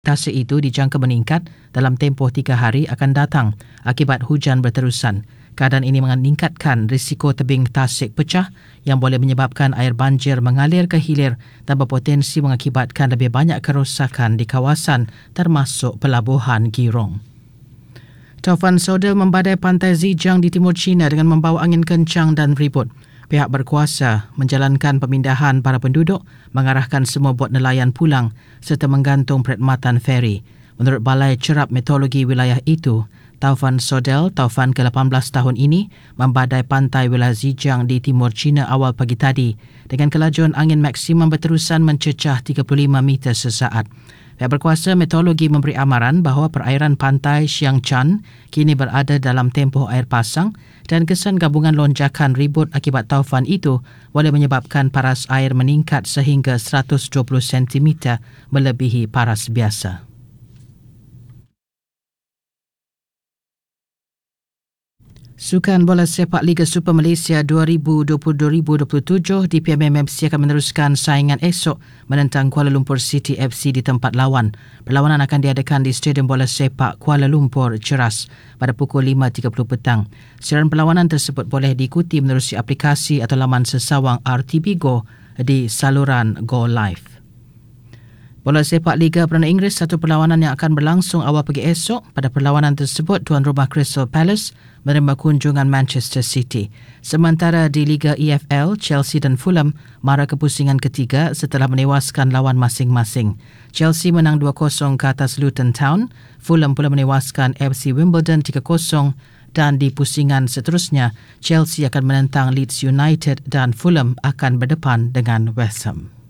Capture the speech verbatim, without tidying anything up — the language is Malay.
Tasik itu dijangka meningkat dalam tempoh tiga hari akan datang akibat hujan berterusan. Keadaan ini meningkatkan risiko tebing tasik pecah yang boleh menyebabkan air banjir mengalir ke hilir dan berpotensi mengakibatkan lebih banyak kerosakan di kawasan termasuk pelabuhan Girong. Taufan Sodel membadai pantai Zhejiang di timur China dengan membawa angin kencang dan ribut. Pihak berkuasa menjalankan pemindahan para penduduk, mengarahkan semua bot nelayan pulang serta menggantung perkhidmatan feri. Menurut Balai Cerap Meteorologi wilayah itu, Taufan Sodel, taufan ke lapan belas tahun ini, membadai pantai wilayah Zhejiang di timur China awal pagi tadi dengan kelajuan angin maksimum berterusan mencecah tiga puluh lima meter sesaat. Pihak berkuasa meteorologi memberi amaran bahawa perairan pantai Xiangchan kini berada dalam tempoh air pasang dan kesan gabungan lonjakan ribut akibat taufan itu boleh menyebabkan paras air meningkat sehingga seratus dua puluh sentimeter melebihi paras biasa. Sukan Bola Sepak Liga Super Malaysia dua ribu dua puluh dua ribu dua puluh tujuh di P M M F C akan meneruskan saingan esok menentang Kuala Lumpur City F C di tempat lawan. Perlawanan akan diadakan di Stadium Bola Sepak Kuala Lumpur Ceras pada pukul lima tiga puluh petang. Siaran perlawanan tersebut boleh diikuti menerusi aplikasi atau laman sesawang R T B Go di saluran Go Live. Bola Sepak Liga Perdana Inggeris, satu perlawanan yang akan berlangsung awal pagi esok. Pada perlawanan tersebut, tuan rumah Crystal Palace menerima kunjungan Manchester City. Sementara di Liga E F L, Chelsea dan Fulham mara kepusingan ketiga setelah menewaskan lawan masing-masing. Chelsea menang dua kosong ke atas Luton Town, Fulham pula menewaskan F C Wimbledon tiga kosong dan di pusingan seterusnya, Chelsea akan menentang Leeds United dan Fulham akan berdepan dengan West Ham.